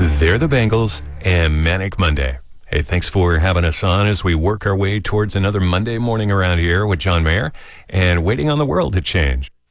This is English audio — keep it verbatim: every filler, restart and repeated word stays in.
They're the Bengals and Manic Monday. Hey, thanks for having us on as we work our way towards another Monday morning around here with John Mayer and waiting on the world to change.